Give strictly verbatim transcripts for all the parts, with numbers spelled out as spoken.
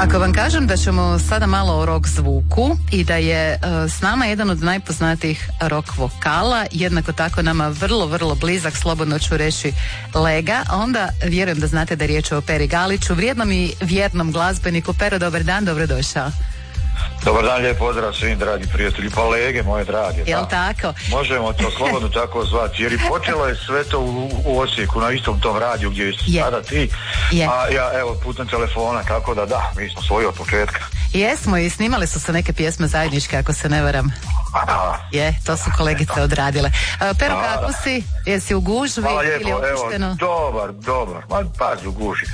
Ako vam kažem da ćemo sada malo o rock zvuku i da je uh, s nama jedan od najpoznatijih rock vokala, jednako tako nama vrlo, vrlo blizak, slobodno ću reći Lega, onda vjerujem da znate da je riječ o Peri Galiću, vrijednom i vjernom glazbeniku. Pero, dobar dan, dobrodošao. Dobar dan, lijep pozdrav svim dragi prijatelji, pa Lege moje drage. Jel da. tako? Možemo to slobodno tako zvati, jer i počelo je sve to u, u Osijeku, na istom tom radiju gdje si sada ti, je. A ja evo putem telefona, tako da da, mi smo svoji od početka. Jesmo i snimali su se neke pjesme zajedničke, ako se ne varam. Aha. Je, to su kolegice odradile. Pero, kako si? Jesi u gužvi ili opušteno? Evo, dobar, dobar, ma pazi u guži.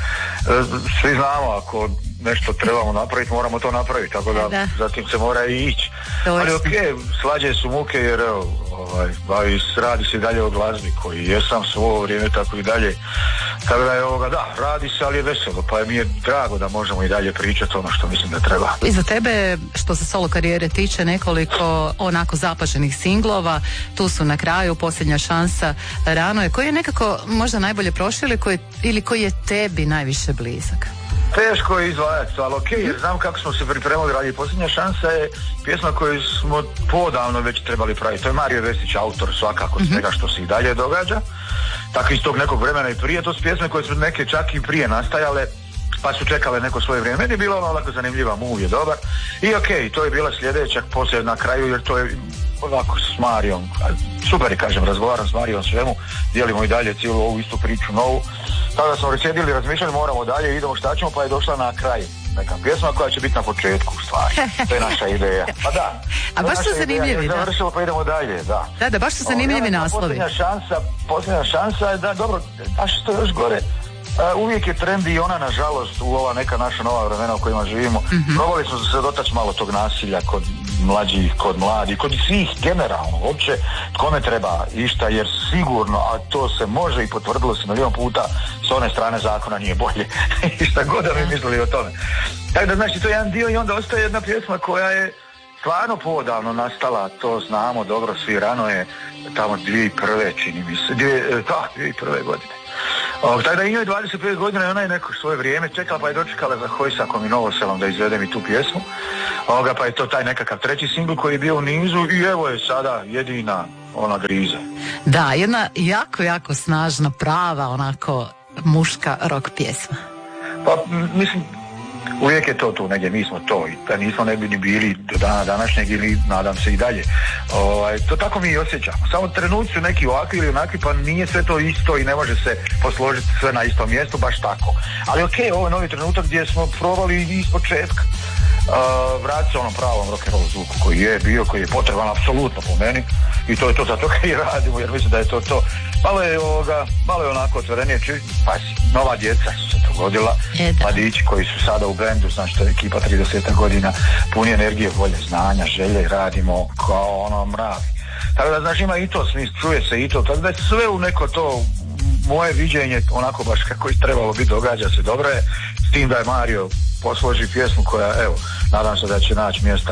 Svi znamo, ako nešto trebamo napraviti, moramo to napraviti, tako da, da. Zatim se mora i ići. Ali ok, slađe su muke jer evo, ovaj, bavi, radi se dalje o glazbi koji jesam svo ovo vrijeme, tako i dalje. Tako da je ovoga, da, radi se, ali je veselo, pa mi je drago da možemo i dalje pričati ono što mislim da treba. Iza tebe, što se solo karijere tiče, nekoliko onako zapaženih singlova, tu su na kraju Posljednja šansa, Rano je, koji je nekako možda najbolje prošao ili koji, ili koji je tebi najviše blizak? Teško je izdvajati, ali ok, jer znam kako smo se pripremali raditi. Posljednja šansa je pjesma koju smo podavno već trebali praviti. To je Mario Vestić, autor svakako mm-hmm. svega što se i dalje događa. Tako iz tog nekog vremena i prije. To su pjesme koje su neke čak i prije nastajale, pa su čekale neko svoje vrijeme. Meni je bila ono lako zanimljiva, Move je dobar. I ok, to je bila sljedeća poslije na kraju, jer to je ovako s Marijom. Super je, kažem, razgovaram s Marijom svemu, dijelimo i dalje cijelu ovu istu priču novu. Tada smo sjedili, razmišljali, moramo dalje, idemo šta ćemo, pa je došla na kraj neka pjesma koja će biti na početku u stvari. To je naša ideja. Pa da. A baš su zanimljivi, da. Završilo, pa idemo dalje, da. Da, da, baš su zanimljivi naslovi. Posljednja šansa, posljednja šansa je da, dobro, a što je još gore, Uh, uvijek je trend i ona, nažalost, u ova neka naša nova vremena u kojima živimo. Mm-hmm. Probali smo se dotaći malo tog nasilja kod mlađih, kod mladih, kod svih generalno. Uopće, kome treba išta, jer sigurno, a to se može i potvrdilo se milijon puta, s one strane zakona nije bolje. I šta god da mi mislili o tome. Tako da, znači, to je jedan dio i onda ostaje jedna pjesma koja je stvarno podavno nastala, to znamo dobro svi, Rano je tamo dvije prve, čini mi se, dvije, da, dvije prve godine. O, tako da i njoj dvadeset pet godina i ona je neko svoje vrijeme čekala, pa je dočekala za Hojsakom i Novoselom da izvedem i tu pjesmu. Ovoga, pa je to taj nekakav treći singl koji je bio u nizu i evo je sada jedina ona grize. Da, jedna jako, jako snažna, prava, onako muška rock pjesma. Pa, m- mislim, uvijek je to tu negdje, mi smo to i da nismo ne bi ni bili do dana današnjeg ili nadam se i dalje. Ovaj, to tako mi i osjećamo. Samo trenuci su neki ovakvi ili onakvi, pa nije sve to isto i ne može se posložiti sve na istom mjestu, baš tako. Ali ok, ovo je novi trenutak gdje smo probali iz početka uh, vratiti se onom pravom rock'n'roll zvuku koji je bio, koji je potreban apsolutno po meni i to je to zato kaj radimo, jer mislim da je to to. Malo je ovoga, malo je onako otvorenije, pazi, nova djeca su se dogodila, mladići koji su sada u bendu, znači to je ekipa trideset godina, puni energije, volje, znanja, želje, radimo kao ono mravi. Tako da, znaš, ima i to smisl, čuje se i to, tako da je sve u neko to, moje viđenje, onako baš kako je trebalo biti, događa se, dobro je, s tim da je Mario posloži pjesmu koja, evo, nadam se da će naći mjesta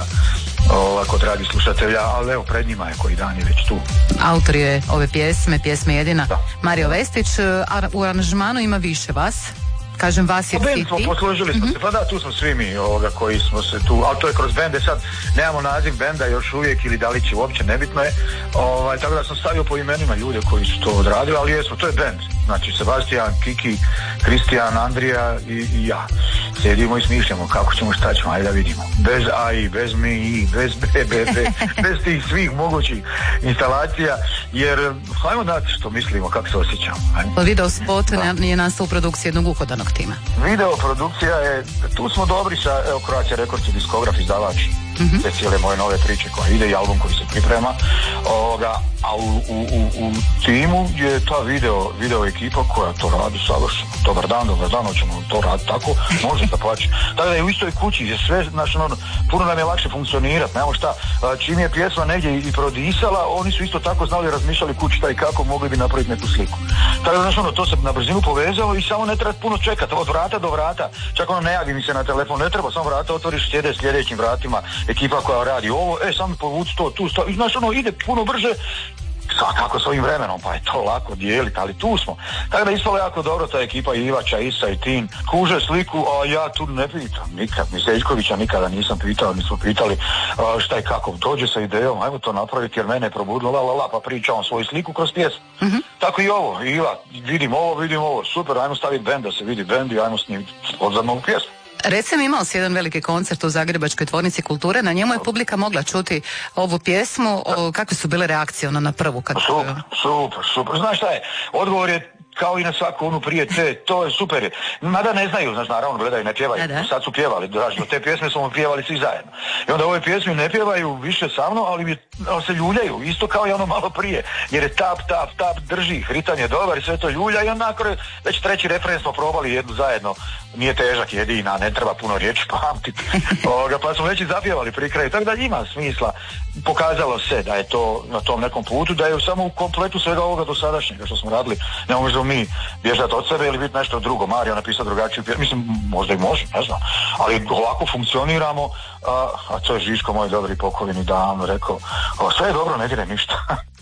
o, kod dragi slušatelja, ali evo, pred njima je koji dan je već tu. Autor je ove pjesme, pjesme jedina, da. Mario Vestić, a u aranžmanu ima više vas. Kažem vas jer si ti. Poslužili smo mm-hmm. se, pa da, tu smo svi mi ovoga koji smo se tu, ali to je kroz bende, sad nemamo naziv benda još uvijek ili da li će uopće, nebitno je, ovaj, tako da sam stavio po imenima ljude koji su to odradili, ali jesmo, to je bend, znači Sebastian, Kiki, Kristijan, Andrija i, i ja. Sjedimo i smišljamo kako ćemo, šta ćemo, ajde da vidimo. Bez A I, bez M I, bez B B B, bez tih svih mogućih instalacija, jer hajmo dati što mislimo, kako se osjećamo. Ajmo. Video spot je nastao u produkciji jednog uhodanog tima. Video produkcija je, tu smo dobri sa, evo, Croatia Records i diskograf, izdavač mm-hmm. te cijele moje nove priče koja ide i album koji se priprema, ovoga, a u, u, u, u timu je ta video, video ekipa koja to radi savršeno. Dobar dan, dobar dan, hoćemo to raditi tako, može da plaći. Tako da je u istoj kući, je sve, znači, ono, puno nam je lakše funkcionirati, nemamo šta, čim je pjesma negdje i prodisala, oni su isto tako znali, razmišljali kući šta i kako, mogli bi napraviti neku sliku. Tako da, znači, ono, to se na brzinu povezalo i samo ne treba puno čekati, od vrata do vrata, čak ono ne javi mi se na telefon, ne treba, samo vrata otvoriš, sjede sljedećim vratima, ekipa koja radi ovo, e, samo povuci to, tu, sto, i znaš, ono, ide puno brže kako s ovim vremenom, pa je to lako dijeliti, ali tu smo. Tako da ispalo jako dobro ta ekipa Ivača, Isa i Tin. Kuže sliku, a ja tu ne pitam nikad. Mi Zeljkovića nikada nisam pitao, nismo pitali a, šta i kako. Dođe sa idejom, ajmo to napraviti jer mene je probudilo, la la la, pa pričam svoju sliku kroz pjesmu. Mm-hmm. Tako i ovo, Iva, vidim ovo, vidim ovo, super, ajmo staviti bend da se vidi bend i ajmo snimiti odzadnovu pjesmu. Recimo, imao si jedan veliki koncert u Zagrebačkoj tvornici kulture, na njemu je publika mogla čuti ovu pjesmu, o, kakve su bile reakcije ona na prvu? Kad... Super, super, super. Znaš šta je, odgovor je kao i na svaku onu prije te, to je super. Mada ne znaju, znaš, naravno, gledaju, ne pjevaju. Da, da. Sad su pjevali, dražno, te pjesme smo pjevali svi zajedno. I onda ove pjesme ne pjevaju više sa mnom, ali, mi, ali se ljuljaju, isto kao i ono malo prije. Jer je tap, tap, tap, drži, hritan je dobar i sve to ljulja i onako već treći refren smo probali jednu zajedno. Nije težak jedina, ne treba puno riječi pamtiti. Pa smo već i zapjevali pri kraju, tako da ima smisla. Pokazalo se da je to na tom nekom putu, da je samo u kompletu svega ovoga dosadašnjega što smo radili. Ne možemo mi bježati od sebe ili biti nešto drugo. Mario napisao drugačiju pjesmu, mislim, možda i može, ne znam. Ali ovako funkcioniramo, a, a to je Žiško, moj dobri pokojni dan, rekao, sve je dobro, ne diraj ništa.